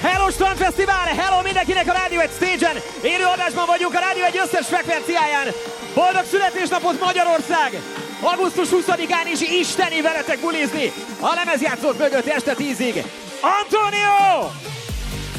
Hello Strandfesztivál, hello mindenkinek a Rádió 1 stage-en. Élő adásban vagyunk a Rádió 1 összes frekvenciáján. Boldog születésnapot Magyarország! Augusztus 20-án is isteni veletek bulizni. A lemezjátszók mögött este 10-ig. Antonio!